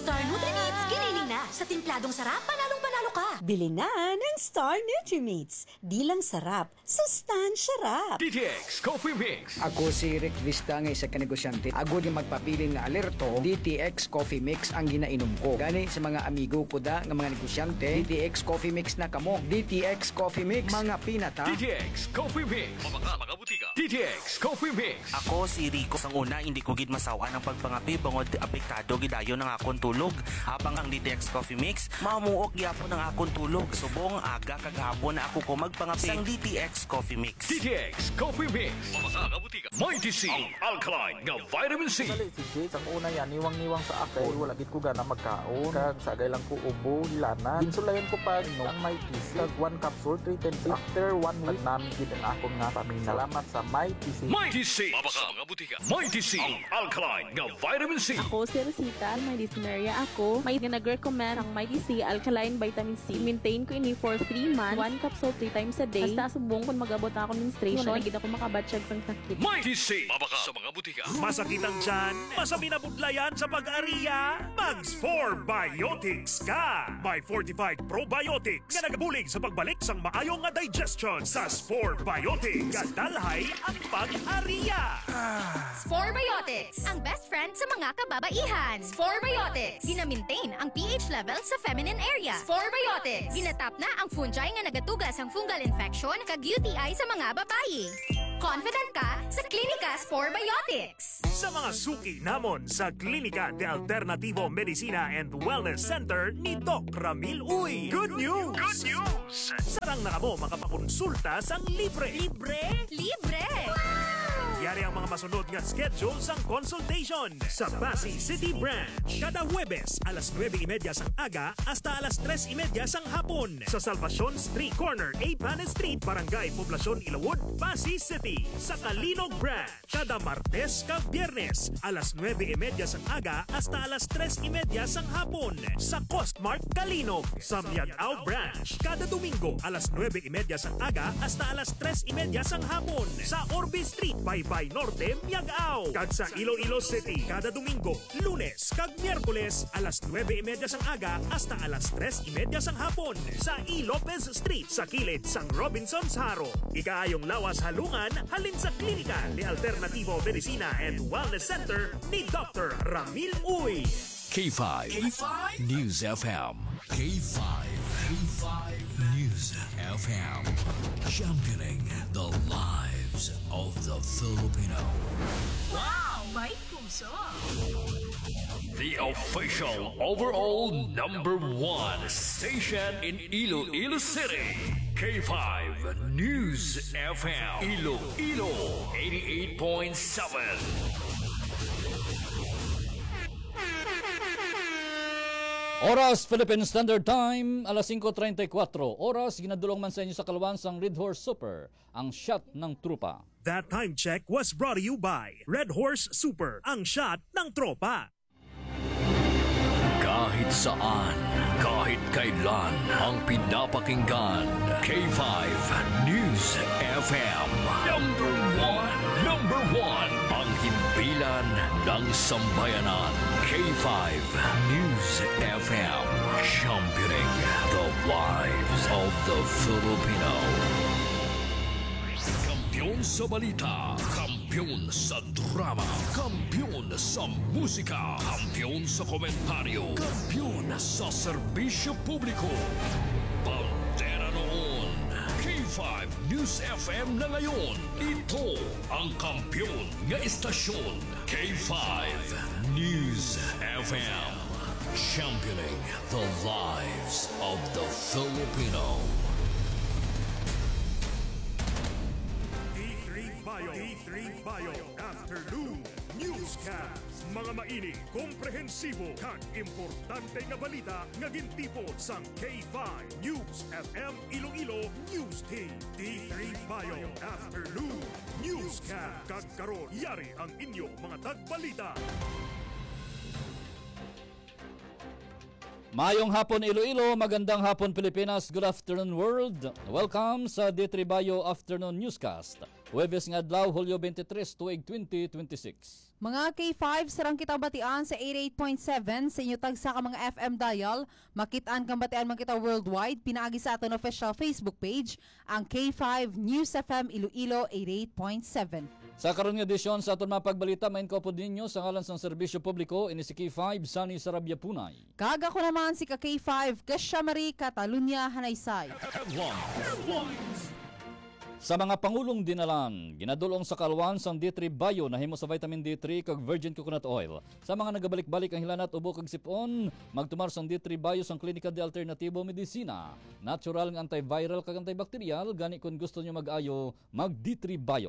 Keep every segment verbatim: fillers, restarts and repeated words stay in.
Star Nutri-Meats, giniling na. Sa timpladong sarap, panalong panalo ka. Bili na ng Star Nutri-Meats. Di lang sarap, sustansya rap. D T X Coffee Mix. Ako si Rick Vista nga isa ka negosyante. Ako di magpapili nga alerto, D T X Coffee Mix ang ginainom ko. Gani sa mga amigo ko da nga mga negosyante, D T X Coffee Mix na kamo. D T X Coffee Mix, mga pinata. D T X Coffee Mix. Mabaka, mga butika. D T X Coffee Mix. Ako si Rico. Sang una, hindi ko gid masawa ng pagpangapi bangod apektado gidayon ng akong tulog. Habang ang D T X Coffee Mix, mamuok gyapon ng akong tulog. Subong aga kagahapon na ako ko magpangapi sang D T X Coffee Mix. D T X Coffee Mix. Mabaka, mga butika. Mighty C. Ang alkaline nga vitamin C. Dali si Jake, ang una yan, niwang-niwang sa ako. Wala gid ko gana magkaon. Kag sagay lang ko ubo, hilanan. Insulayan ko pa no, ang may T C. Kag one capsule, three ten C. After one week, namin gid ang akong nga paminaw. Salamat sa Mighty C. Mighty C. Mabaka, mga butika. Mighty C. Ang alkaline nga vitamin C. Ako si Rosita, may dyspnea ako. May nag-recommend ang Mighty C Alkaline Vitamin C. Maintain ko ini for three months. One capsule three times a day. Basta subong kung mag-abot ako menstruation. Wala gid ako makabatsyag sang sakit. Mighty C. Mabaka sa mga butika. Masakit ang tiyan? Masabi na budlayan sa pag-ariya? Mags four Biotics ka! May fortified probiotics nga nagabulig sa pagbalik sang maayong nga digestion sa four Biotics. Kadalhay ang pag-ariya! Spore Biotics, ang best friend sa mga kababaihan. Spore Biotics, gina-maintain ang pH level sa feminine area. Spore Biotics, ginatap na ang fungi nga nagatugas ang fungal infection kag U T I sa mga babayi. Confident ka sa Klinika Spore Biotics. Sa mga suki namon sa Klinika de Alternativo Medicina and Wellness Center ni Doc Ramil Uy. Good news! Good news! Sarang na kamo makapakonsulta sang libre. Libre? Libre! Yari ang mga masunod nga schedule sang consultation sa Pasig City Branch. Kada Huwebes, alas nuwebe y media sang aga hasta alas tres y media sang hapon. Sa Salvacion Street Corner, A. Panes Street, Barangay Poblacion, Ilawod, Pasig City. Sa Kalinog Branch, kada Martes kag Biyernes, alas nuwebe y media sang aga hasta alas tres y media sang hapon. Sa Costmart Kalinog. Sa Miagao Branch, kada Domingo, alas nuwebe y media sang aga hasta alas tres y media sang hapon. Sa Orbe Street, Baybay Norte, Miagao. Kag sa Iloilo City, kada Domingo, Lunes kag Miyerkules, alas nuwebe y media sang aga hasta alas tres y media sang hapon. Sa E. Lopez Street, sa kilid sang Robinson's Haro. Ikaayong lawas halungan, halin sa Klinika de Alternativo Medicina and Wellness Center ni Doctor Ramil Uy. K five. K five News F M. K five. K five News F M. Championing the lives of the Filipino. Wow! May puso! The official overall number one station in Iloilo City. K five News F M. Iloilo eighty-eight point seven. Oras Philippine Standard Time, alas singko treinta y kuatro. Oras, ginadulong man sa inyo sa Kalawansang Red Horse Super, ang shot ng trupa. That time check was brought to you by Red Horse Super, ang shot ng tropa. Kahit saan, kahit kailan, ang pinapakinggan. K five News F M. Number one. Number one. Ang himpilan ng sambayanan. K five News F M. Championing the lives of the Filipino. Kampiyon sa balita, kampiyon sa drama, kampiyon sa musika, kampiyon sa komentaryo, kampiyon sa serbisyo publiko. Pantera noon, K five News F M na ngayon. Ito ang kampiyon nga istasyon. K five News F M. Championing the lives of the Filipino. D three Bio, D three Bio Afternoon Newscast. Mga maining, komprehensibo kag importante nga balita nga gintipon sang K five News F M Iloilo News Team. D three Bio Afternoon Newscast. Kag karon yari ang inyo mga tagbalita. Mayong hapon Iloilo, magandang hapon Pilipinas, good afternoon world. Welcome sa D three Bayo Afternoon Newscast. Huwebes nga adlaw, Hulyo twenty-three, tuig twenty twenty-six. Mga K five, sarang kitang batian sa eighty-eight point seven sa inyo tagsa ka mga F M dial. Makitaan kang batian man kita worldwide. Pinaagi sa aton official Facebook page, ang K five News F M Iloilo eighty-eight point seven. Sa karon nga edisyon sa aton mapagbalita, main ko po ninyo sa ngalan sang serbisyo publiko ini si K five Sunny Sarabia Punay. Kaga ko naman si ka K five Kasya Marie Catalunya Hanaysay. Sa mga pangulong dinalan, ginadulong sa kalwan sang D three Bayo na himo sa vitamin D three kag virgin coconut oil. Sa mga nagabalik-balik ang hilanat ubo kag sipon, magtumar sang D three Bayo sang Klinika de Alternatibo Medicina. Natural nga antiviral kag antibacterial, gani kung gusto niyo mag-ayo, mag D three Bayo.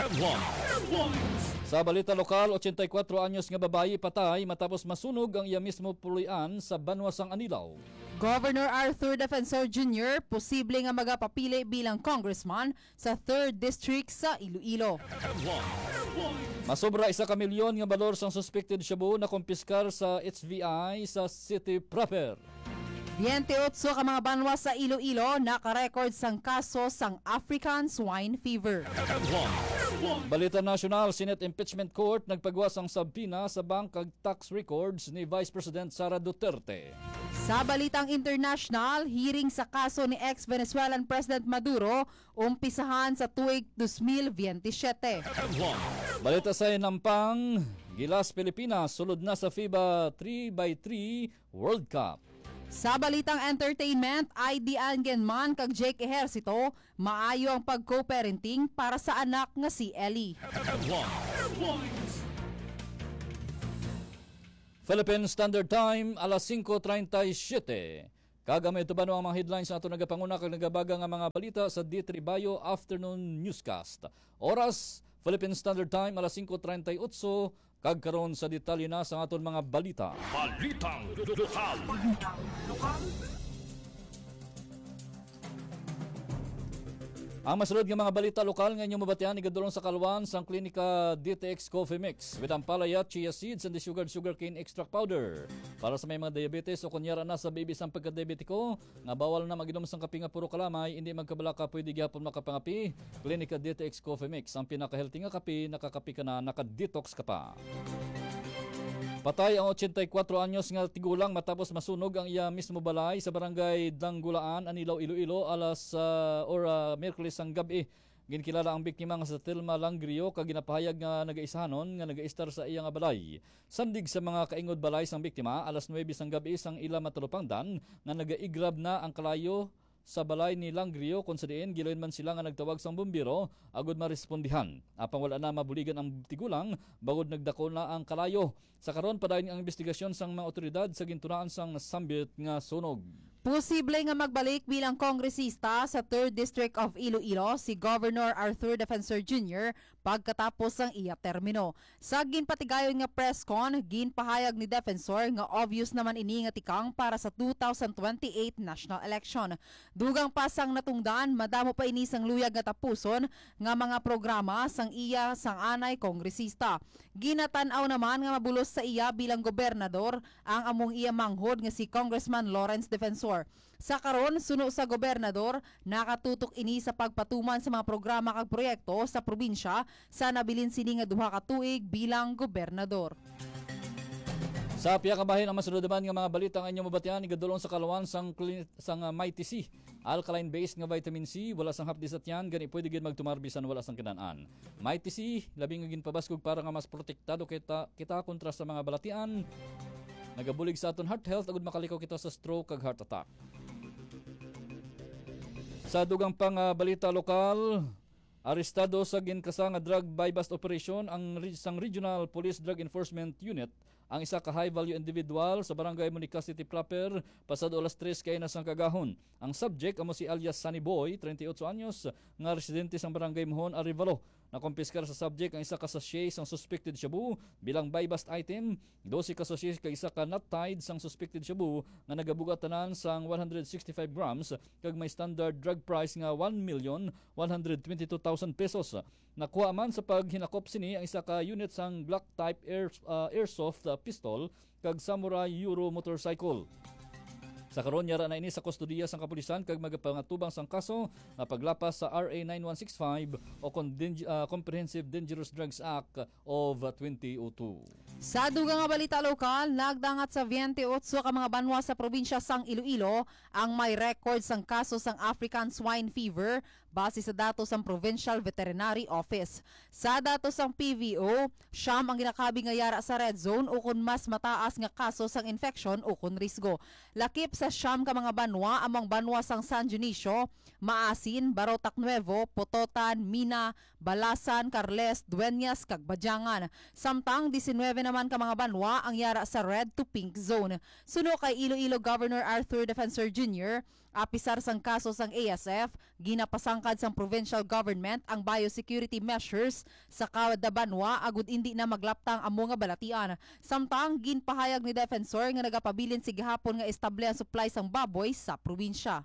Sa balita lokal, eighty-four anyos nga babayi patay matapos masunog ang iya mismo puloy-an sa Banwa sang Anilaw. Governor Arthur Defensor Junior posible nga magapapili bilang congressman sa third District sa Iloilo. Masobra isa ka milyon nga balor sang suspected shabu na kumpiskar sa H V I sa city proper. twenty-eight ka mga banwa sa Iloilo naka-record sang kaso sang African swine fever. Balita nasyonal, Senate Impeachment Court nagpagwas ang sabina sa bank kag tax records ni Vice President Sara Duterte. Sa balitang international, hearing sa kaso ni ex-Venezuelan President Maduro umpisahan sa tuig twenty twenty-seven. Balita sa Nampang, Gilas Pilipinas sulod na sa FIBA three by three World Cup. Sa balitang entertainment, I D Angenman kag Jake Ejercito, maayo ang pag-co-parenting para sa anak nga si Ellie. Philippine Standard Time, alas five thirty-seven. Kagamay ito ba no ang mga headlines na ito nagapanguna kag nagabaga nga mga balita sa D three Bayo Afternoon Newscast. Oras, Philippine Standard Time, alas five thirty-eight. Kag karon sa detalye na sa aton mga balita. Balitang lokal. Balitang lokal. Ang masulod nga mga balita lokal nga inyong mabatian igadulong sa kalwan sang Klinika D T X Coffee Mix with ampalaya, chia seeds and the sugar sugar cane extract powder. Para sa may mga diabetes o kunyara na sa baby sang pagka-diabetiko, nga bawal na maginom sang kape nga puro kalamay, hindi magkabalaka pwede gyapon makapangapi. Klinika D T X Coffee Mix, ang pinaka-healthy nga kape, nakakapi ka na, naka-detox ka pa. Patay ang eighty-four anyos nga tigulang matapos masunog ang iya mismo balay sa barangay Danggulaan, Anilaw, Iloilo alas uh, or uh, Miyerkules ang gabi. Ginkilala ang biktima nga sa Telma Langrio kag ginapahayag nga nagaisahanon nga nagaistar sa iya nga balay. Sandig sa mga kaingod balay sang biktima alas nine sang gabi sang ila matulupangdan nga nagaigrab na ang kalayo sa balay ni Langrio kung sa diin giloy man sila nga nagtawag sang bumbiro agud marespondihan. Apang wala na mabuligan ang tigulang bagod nagdako na ang kalayo. Sa karon padayon ang investigasyon sang mga otoridad sa gintunaan sang sambit nga sunog. Posible nga magbalik bilang kongresista sa third District of Iloilo si Governor Arthur Defensor Junior pagkatapos ang iya termino. Sa ginpatigayon nga press con, ginpahayag ni Defensor nga obvious naman ini nga tikang para sa two thousand twenty-eight national election. Dugang pasang natungdan, madamo pa ini sang luyag nga tapuson nga mga programa sang iya sang anay kongresista. Ginatan-aw naman nga mabulos sa iya bilang gobernador ang among iya manghod nga si Congressman Lawrence Defensor. Sa karon, suno sa gobernador, nakatutok ini sa pagpatuman sa mga programa kag proyekto sa probinsya sa nabilin sini nga duha ka tuig bilang gobernador. Sa piya ka bahin ang masunod naman nga mga balita ang inyong mabatian igadulong sa kalawan sang sang uh, Mighty C. Alkaline based nga vitamin C, wala sang hapdi sa tiyan, gani pwede gid magtumarbisan wala sang kinaan. Mighty C, labing nga ginpabaskog para nga mas protektado kita kita kontra sa mga balatian. Nagabulig sa aton heart health agud makalikaw kita sa stroke kag heart attack. Sa dugang pang uh, balita lokal, arestado sa ginkasa nga drug buy-bust operation ang isang Regional Police Drug Enforcement Unit ang isa ka high-value individual sa barangay Monica City proper pasado alas tres kay nasang kagahon. Ang subject amo si alias Sunny Boy, thirty-eight anyos, nga residente sa barangay Mohon, Arevalo. Nakumpiskar sa subject ang isa ka sachet sang suspected shabu bilang buy-bust item, twelve ka sachet kag isa ka nut tied sang suspected shabu nga nagabugat tanan sang one hundred sixty-five grams kag may standard drug price nga one million one hundred twenty-two thousand pesos. Nakuha man sa paghinakop sini ang isa ka unit sang Glock type air, uh, airsoft uh, pistol kag samurai Euro motorcycle. Sa karon yara na ini sa kustodiya sang kapulisan kag magapangatubang sang kaso nga paglapas sa R A nine one six five o Conden- uh, Comprehensive Dangerous Drugs Act of twenty oh two. Sa dugang nga balita lokal, nagdangat sa twenty-eight ka mga banwa sa probinsya sang Iloilo ang may record sang kaso sang African Swine Fever base sa datos sang Provincial Veterinary Office. Sa datos sang P V O, siyam ang ginakabi nga yara sa red zone o kung mas mataas nga kaso sang infection o kung risgo. Lakip sa siyam ka mga banwa among banwa sang San Dionisio, Maasin, Barotac Nuevo, Pototan, Mina, Balasan, Carles, Dueñas, kag Badyangan. Samtang nineteen naman ka mga banwa ang yara sa red to pink zone. Suno kay Iloilo Governor Arthur Defensor Junior, apisar sang kaso sang A S F, ginapasangkad sang provincial government ang biosecurity measures sa kada banwa agud indi na maglaptang amo nga balatian. Samtang ginpahayag ni Defensor nga nagapabilin si gihapon nga estable ang supply sang baboy sa probinsya.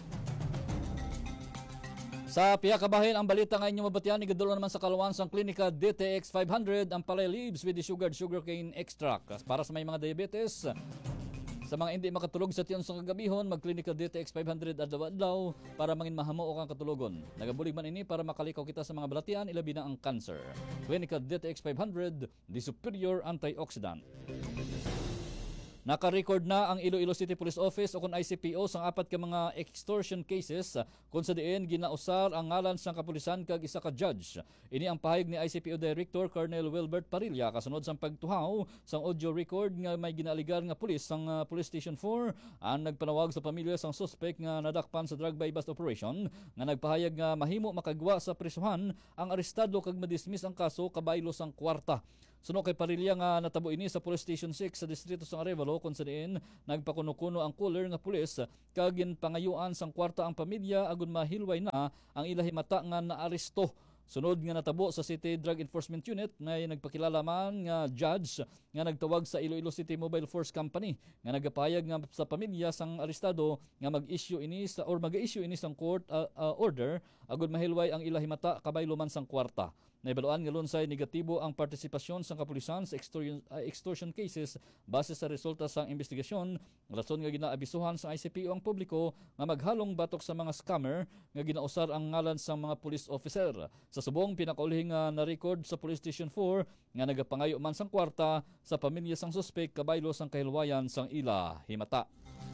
Sa piya kabahin ang balita nga inyong mabatian ni gadulon naman sa kaluwan sang klinika D T X five hundred ang palay leaves with the sugared sugarcane extract para sa may mga diabetes. Sa mga hindi makatulog sa tiyon sa kagabihon, magklinika D T X five hundred adlaw-adlaw para mangin mahamo o kang katulogon. Nagabulig man ini para makalikaw kita sa mga balatian, ilabi na ang cancer. Klinika D T X five hundred, the superior antioxidant. Naka-record na ang Iloilo City Police Office o kung I C P O sang apat ka mga extortion cases kung sa diin ginausar ang ngalan sang kapulisan kag isa ka judge. Ini ang pahayag ni I C P O Director Colonel Wilbert Parilla kasunod sang pagtuhaw sang audio record nga may ginaligar nga pulis sang uh, Police Station four ang nagpanawag sa pamilya sang suspect nga nadakpan sa drug buy bust operation nga nagpahayag nga mahimo makagwa sa prisuhan ang arestado kag madismiss ang kaso kabaylo sang kwarta. Suno kay Parilla nga natabo ini sa Police Station six sa distrito sang Arevalo kung sa diin nagpakuno-kuno ang cooler nga pulis kag ginpangayuan sang kwarta ang pamilya agon mahilway na ang ilahimata nga naaresto. Sunod nga natabo sa City Drug Enforcement Unit may nagpakilala man nga judge nga nagtawag sa Iloilo City Mobile Force Company nga nagapayag nga sa pamilya sang arestado nga mag-issue ini sa or mag-issue ini sang court uh, uh, order agon mahilway ang ilahimata kabaylo man sang kwarta. Naibaluan nga lunsay negatibo ang partisipasyon sa kapulisan sa extortion, uh, extortion cases base sa resulta sa investigasyon. Rason nga ginaabisuhan sa I C P O ang publiko nga maghalong batok sa mga scammer nga ginausar ang ngalan sa mga police officer. Sa subong pinakaulihing nga na-record sa Police Station four nga nagapangayo man sang kwarta sa pamilya sang suspect kabaylo sang kahilwayan sang ila himata.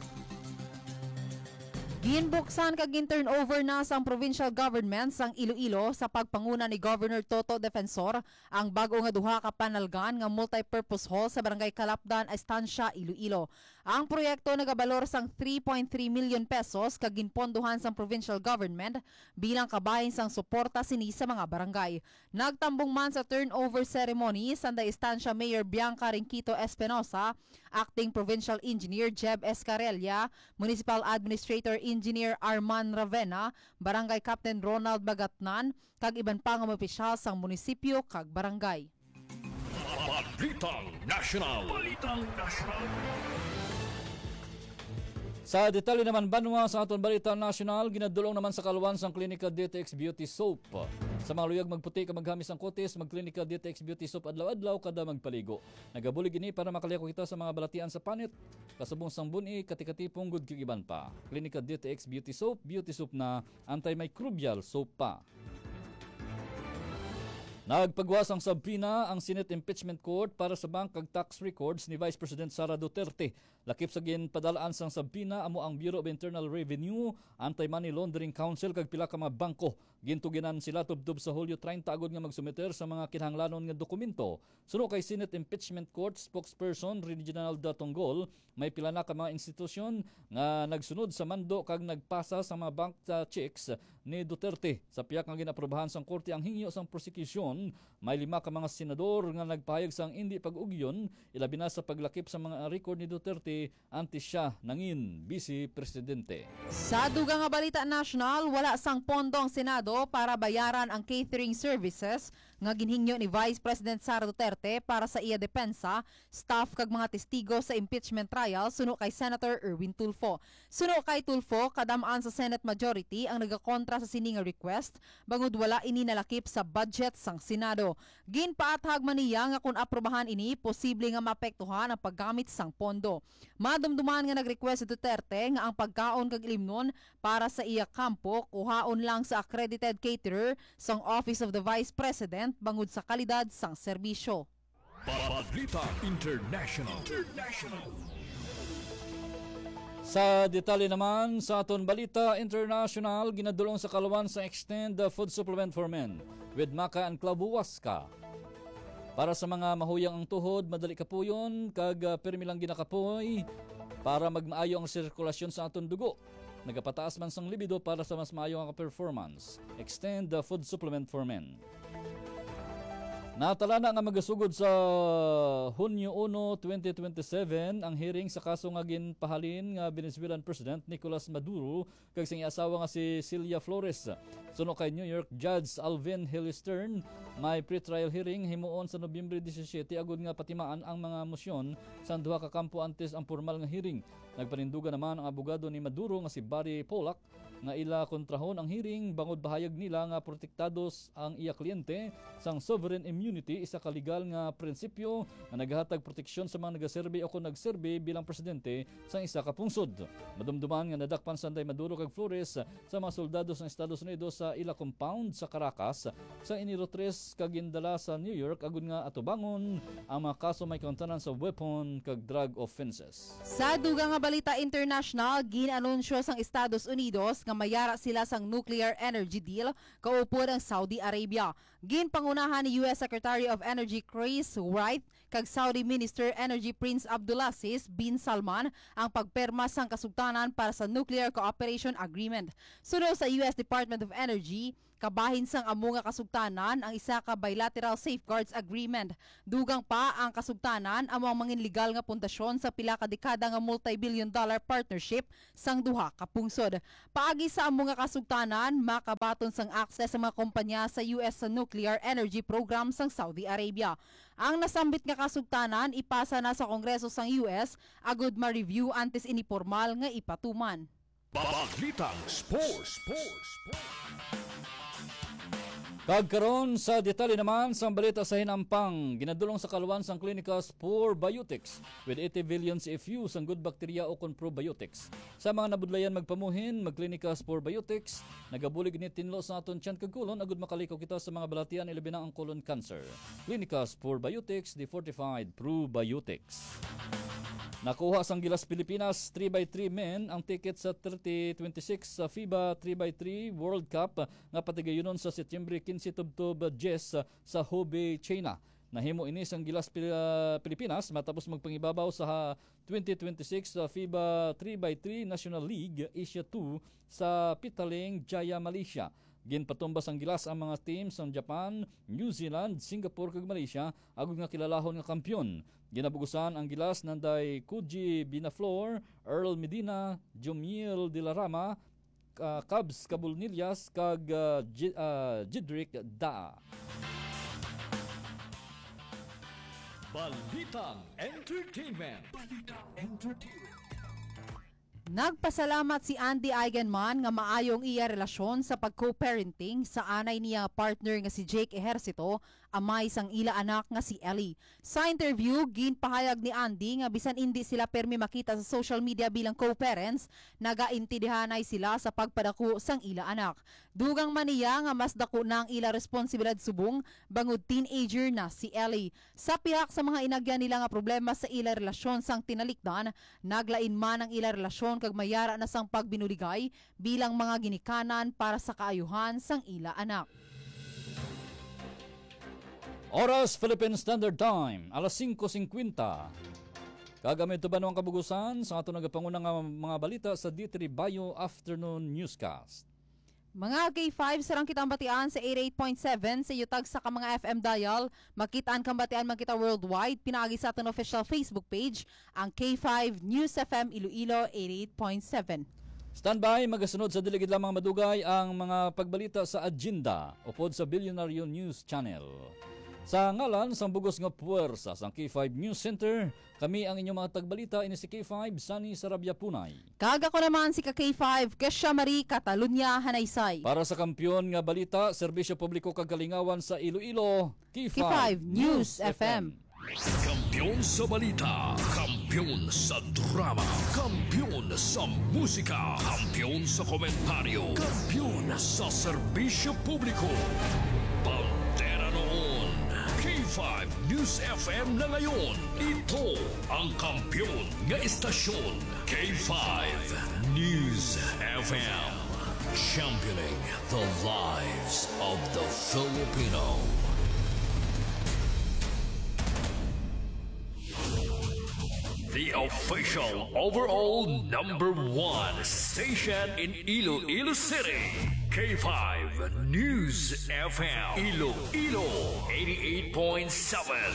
Ginbuksan kag gin-turnover na sang provincial government sang Iloilo sa pagpanguna ni Governor Toto Defensor ang bag-o nga duha ka panalgan nga multi-purpose hall sa Barangay Kalapdan, Estancia, Iloilo. Ang proyekto nagabalor sang three point three million pesos kag ginpondohan sang provincial government bilang kabahin sang suporta sini sa mga barangay. Nagtambong man sa turnover ceremony sa Estancia Mayor Bianca Rinquito Espinosa, Acting Provincial Engineer Jeb Escarella, Municipal Administrator Engineer Arman Ravena, Barangay Captain Ronald Bagatnan, kag iban pa nga opisyal sang munisipyo kag barangay. Balitang National. Balitang National. Sa detalye naman banwa sa aton Balitang National, ginadulong naman sa kaluwan sang klinika D T X Beauty Soap. Sa mga luyag magputi ka maghamis ang kutis, magklinika D T X Beauty Soap adlaw-adlaw kada magpaligo. Nagabulig ini para makaliyako kita sa mga balatian sa panit. Kasubong sang buni, katikatipong good kigiban pa. Klinika D T X Beauty Soap, beauty soap na antimicrobial soap pa. Nagpagwas ang sabina ang Senate Impeachment Court para sa bank kag tax records ni Vice President Sara Duterte. Lakip sa ginpadalaan sang sabina amo ang Bureau of Internal Revenue, Anti-Money Laundering Council kag pila ka mga bangko. Gintuginan sila tubtob sa Hulyo thirty agod nga magsumiter sa mga kinahanglanon nga dokumento. Suno kay Senate Impeachment Court spokesperson Reginald Datonggol, may pila na ka mga institusyon nga nagsunod sa mando kag nagpasa sa mga bank uh, checks ni Duterte. Sa piyak nga ginaprobahan sang korte ang hingyo sang prosecution, may lima ka mga senador nga nagpahayag sang hindi pag-ugyon, ilabi na sa paglakip sa mga record ni Duterte antes siya nangin Vice Presidente. Sa dugang nga balita national, wala sang pondo ang Senado para bayaran ang catering services nga ginhingyo ni Vice President Sara Duterte para sa iya depensa, staff kag mga testigo sa impeachment trial suno kay Senator Erwin Tulfo. Suno kay Tulfo, kadamaan sa Senate majority ang nagakontra sa sini nga request bangod wala ini nalakip sa budget sang Senado. Ginpaathag man niya nga kung aprobahan ini, posible nga maapektuhan ang paggamit sang pondo. Madumduman nga nag-request si Duterte nga ang pagkaon kag ilimnon para sa iya kampo kuhaon lang sa accredited caterer sang Office of the Vice President bangod sa kalidad sang serbisyo. Balita International. International. Sa detalye naman sa aton Balita International, ginadulong sa kalawan sa Extend the Food Supplement for Men with Maca and Klabuwaska. Para sa mga mahuyang ang tuhod, madali kapuyon, kag uh, pirmi lang ginakapoy para magmaayo ang sirkulasyon sa aton dugo. Nagapataas man sang libido para sa mas maayo ang performance. Extend the Food Supplement for Men. Natala na nga magasugod sa Hunyo one, twenty twenty-seven ang hearing sa kaso nga ginpahalin nga Venezuelan President Nicolas Maduro kag sing asawa nga si Celia Flores. Suno kay New York Judge Alvin Hillistern, may pre-trial hearing himuon sa Nobyembre seventeen agud nga patimaan ang mga mosyon sa duha ka kampo antes ang formal nga hearing. Nagpaninduga naman ang abogado ni Maduro nga si Barry Polak nga ila kontrahon ang hearing bangod bahayag nila nga protektados ang iya kliyente sang sovereign immunity, isa ka legal nga prinsipyo nga naghatag proteksyon sa mga nagaserbe o kung nagserbe bilang presidente sa isa ka pungsod. Madumduman nga nadakpan sanday Maduro kag Flores sa mga soldado sa Estados Unidos sa ila compound sa Caracas sa Enero three kag gindala sa New York agud nga atubangon ang mga kaso may kontanan sa weapon kag drug offenses. Sa dugang nga balita international, ginanunsyo sang Estados Unidos nga mayara sila sang nuclear energy deal kaupod ang Saudi Arabia. Ginpangunahan ni U S Secretary of Energy Chris Wright kag Saudi Minister Energy Prince Abdulaziz bin Salman ang pagperma sang kasugtanan para sa Nuclear Cooperation Agreement. Sunod sa U S Department of Energy, kabahin sang amo nga kasugtanan ang isa ka bilateral safeguards agreement. Dugang pa ang kasugtanan amo ang mangin legal nga pundasyon sa pila ka dekada nga multi-billion dollar partnership sang duha ka pungsod. Paagi sa amo nga kasugtanan, makabaton sang access sa mga kompanya sa U S sa nuclear energy program sang Saudi Arabia. Ang nasambit nga kasugtanan ipasa na sa Kongreso sang U S agud ma-review antes ini formal nga ipatuman. Balitang Sports. Sports. Kagkaron sa detalye naman sa balita sa hinampang, ginadulong sa kaluwan sang klinika Spore Biotics with eighty billion C F U sang good bacteria o kon probiotics. Sa mga nabudlayan magpamuhin, magklinika Spore Biotics, nagabulig ni tinlo sa aton tiyan kag kulon agud makalikaw kita sa mga balatian ilabi na ang colon cancer. Klinika Spore Biotics, the fortified probiotics. Nakuha sang Gilas Pilipinas three by three men ang ticket sa thirty twenty-six sa FIBA three by three World Cup nga patigayonon sa Setyembre fifteen tubtob ten sa Hubei, China. Nahimo ini sang Gilas Pilipinas matapos magpangibabaw sa twenty twenty-six sa FIBA three by three National League Asia two sa Pitaling, Jaya, Malaysia. Ginpatumbas ang Gilas ang mga teams ng Japan, New Zealand, Singapore kag Malaysia agud nga kilalahon nga kampyon. Ginabugusan ang Gilas nanday Kuji Binaflor, Earl Medina, Jomiel de la Rama, uh, Cubs Cabulnillas kag uh, J- uh, Jidrick Da. Balitang Entertainment. Balitang Entertainment. Nagpasalamat si Andy Eigenman nga maayong iya relasyon sa pag-co-parenting sa anay niya partner nga si Jake Ejercito, amay sang ila anak nga si Ellie. Sa interview, ginpahayag ni Andy nga bisan hindi sila permi makita sa social media bilang co-parents, nagaintindihanay sila sa pagpadako sang ila anak. Dugang man niya nga mas dako na ang ila responsibilidad subong bangod teenager na si Ellie. Sa pihak sa mga inagyan nila nga problema sa ila relasyon sang tinalikdan, naglain man ang ila relasyon kag mayara na sang pagbinuligay bilang mga ginikanan para sa kaayuhan sang ila anak. Oras Philippine Standard Time, alas five fifty. Kagamit ba ang kabugusan sa ato nagapangunang mga balita sa D three Bio Afternoon Newscast. Mga K five sarang kitang batian sa eighty-eight point seven sa yutag sa ka mga F M dial. Makitaan kang batian man kita worldwide. Pinaagi sa ating official Facebook page, ang K five News F M Iloilo eighty-eight point seven. Standby, magasunod sa diligid lamang madugay ang mga pagbalita sa agenda upod sa Billionaire News Channel. Sa ngalan sang bugos nga puwersa sang K five News Center, kami ang inyong mga tagbalita ini si K five Sunny Sarabia Punay. Kaga ko naman si ka K five Kesha Marie Catalunya Hanaysay. Para sa kampiyon nga balita, serbisyo publiko kagalingawan sa Iloilo, K five, K five News F M. Kampiyon sa balita, kampiyon sa drama, kampiyon sa musika, kampiyon sa komentaryo, kampiyon sa serbisyo publiko. Pantera noon, K five News F M na ngayon. Ito ang kampiyon nga istasyon, K five News F M. Championing the lives of the Filipino. The official overall number one station in Iloilo City, K five News F M, Iloilo eighty-eight point seven.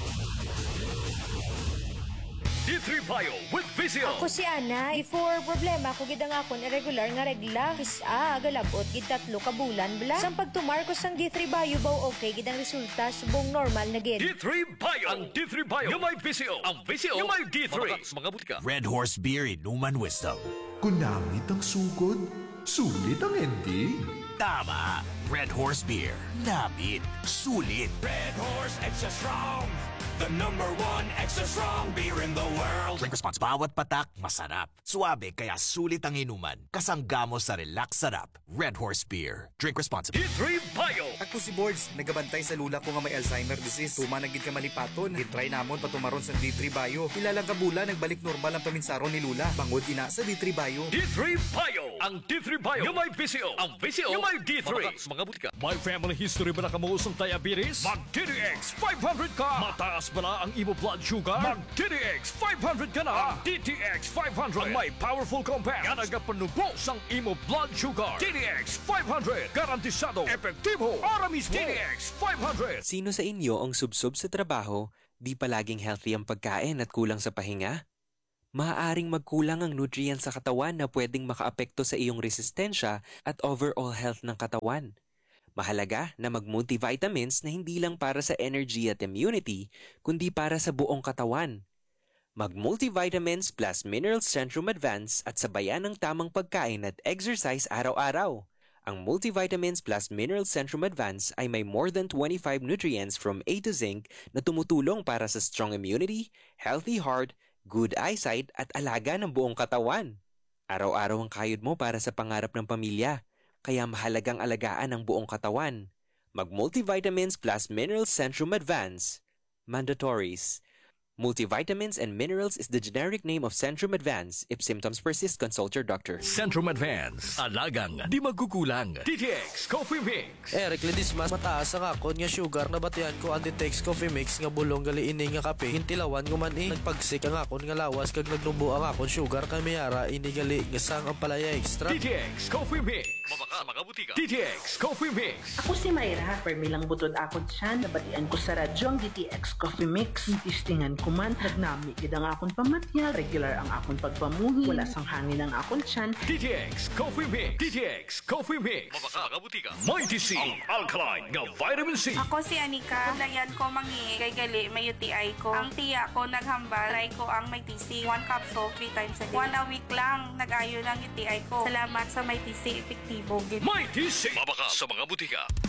D three Bio with Vizio. Ako si Ana. Before problema ko gid ang akon irregular nga regla. Kisa galabot gid tatlo ka bulan bla. Sang pagtumar ko sang D three Bio baw okay gid ang resulta subong normal na gid. D three Bio. Ang D three Bio yung may Vizio. Ang Vizio yung may D three. Mga butika. Red Horse Beer Inuman Wisdom. Kunamit ang sugod, sulit ang ending. Tama. Red Horse Beer. Namit. Sulit. Red Horse Extra Strong. The number one extra strong beer in the world. Drink response. Bawat patak, masarap. Suabe, kaya sulit ang inuman. Kasanggamo sa relax sarap. Red Horse Beer. Drink responsibly. D three Bio. Ako si Boards. Nagabantay sa lula ko nga may Alzheimer disease. Tumanagid ka malipaton. Gitry namon patumaron sa D three Bio. Ilalang kabula, nagbalik normal ang paminsaron ni Lula. Bangod ina sa D three Bio. D three Bio. Ang D three Bio yung may Vizio. Ang Vizio yung may D three. Mga butika. May family history ba na kamuusong diabetes? Mag-D D X five hundred ka. Mataas ba na ang imo blood sugar? Mag-D D X five hundred ka na. Ang D T X five hundred ang may powerful compound nga nagapanubos ang imo blood sugar. D D X five hundred. Garantisado. Epektibo. Para mismo. D D X five hundred. Sino sa inyo ang subsob sa trabaho, di palaging healthy ang pagkain at kulang sa pahinga? Maaaring magkulang ang nutrients sa katawan na pwedeng makaapekto sa iyong resistensya at overall health ng katawan. Mahalaga na mag-multivitamins na hindi lang para sa energy at immunity, kundi para sa buong katawan. Mag-multivitamins plus Minerals Centrum Advance at sabayan ng tamang pagkain at exercise araw-araw. Ang Multivitamins plus Minerals Centrum Advance ay may more than twenty-five nutrients from A to zinc na tumutulong para sa strong immunity, healthy heart, good eyesight at alaga ng buong katawan. Araw-araw ang kayod mo para sa pangarap ng pamilya. Kaya mahalagang alagaan ang buong katawan. Mag-multivitamins plus Minerals Centrum Advance. Mandatories. Multivitamins and minerals is the generic name of Centrum Advance. If symptoms persist, consult your doctor. Centrum Advance. Alagang di magkukulang. D T X Coffee Mix. Eric Ledis mas mataas ang akon nga sugar na batian ko ang D T X Coffee Mix nga bulong gali ini nga kape. Hintilawan ko man eh. Nagpagsik ang akon nga lawas kag nagnubo ang akon sugar kay mayara ini gali nga sang ang palaya extra. D T X Coffee Mix. Mabaka sa mga butika. D T X Coffee Mix. Ako si Mayra. Permilang butod akon siya. Nabatian ko sa radyo ang D T X Coffee Mix. Itistingan kuman, nagnami gid ang akon pamatyal, regular ang akon pagpamuhi, wala sang hangin ang akon tiyan. D T X Coffee Mix. D T X Coffee Mix. Mabaka mga butika. Mighty C. Ang alkaline nga vitamin C. Ako si Anika. Dayan ko mangi kay gali may U T I ko. Ang tiya ko naghambal, try ko ang Mighty C. One capsule three times a day. One a week lang nag-ayo ng U T I ko. Salamat sa Mighty C. Epektibo gid. Mighty C. Mabaka sa mga butika.